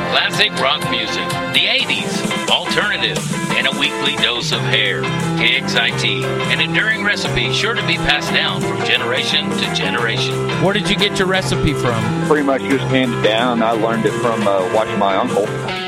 classic rock music, the 80s, alternative, and a weekly dose of hair. KXIT, an enduring recipe sure to be passed down from generation to generation. Where did you get your recipe from? Pretty much just handed down. I learned it from watching my uncle.